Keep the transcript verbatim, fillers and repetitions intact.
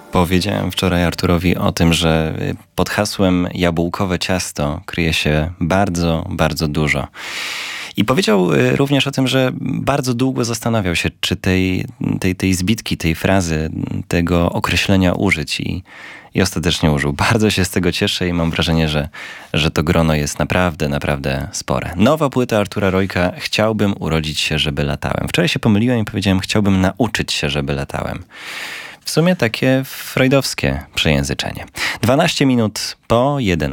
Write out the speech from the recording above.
Powiedziałem wczoraj Arturowi o tym, że pod hasłem jabłkowe ciasto kryje się bardzo, bardzo dużo. I powiedział również o tym, że bardzo długo zastanawiał się, czy tej, tej, tej zbitki, tej frazy, tego określenia użyć i, i ostatecznie użył. Bardzo się z tego cieszę i mam wrażenie, że, że to grono jest naprawdę, naprawdę spore. Nowa płyta Artura Rojka, Chciałbym urodzić się, żeby latałem. Wczoraj się pomyliłem i powiedziałem, chciałbym nauczyć się, żeby latałem. W sumie takie freudowskie przejęzyczenie. dwanaście minut po jeden.